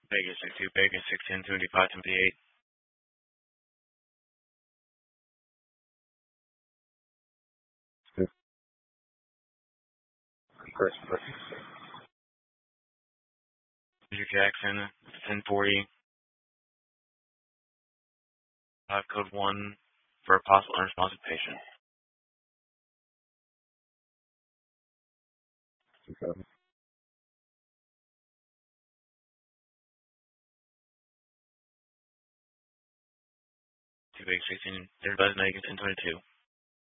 Vegas 62, Vegas 1675, 78. Chris. Andrew Jackson, 1040. Code 1 for a possible unresponsive patient. Okay. Two Vegas 16, there's Buzz Vegas 1022.